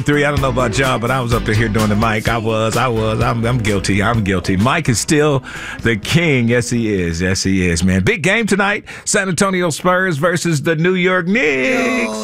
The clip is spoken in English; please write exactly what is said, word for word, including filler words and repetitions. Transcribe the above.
Three, I don't know about y'all, but I was up here doing the mic. I was, I was, I'm, I'm guilty. I'm guilty. Mike is still the king. Yes, he is. Yes, he is, man. Big game tonight. San Antonio Spurs versus the New York Knicks.